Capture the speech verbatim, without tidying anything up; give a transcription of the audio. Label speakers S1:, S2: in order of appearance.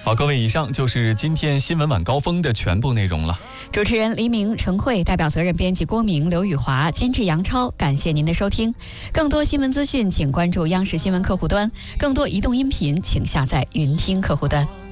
S1: 好，各位，以上就是今天新闻晚高峰的全部内容了。
S2: 主持人黎明、陈慧，代表责任编辑郭明、刘宇华，监制杨超，感谢您的收听。更多新闻资讯，请关注央视新闻客户端；更多移动音频，请下载云听客户端。